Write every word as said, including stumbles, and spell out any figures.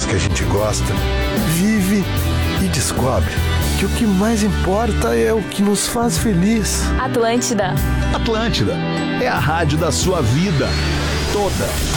que a gente gosta, vive e descobre que o que mais importa é o que nos faz feliz. Atlântida. Atlântida é a rádio da sua vida. Toda.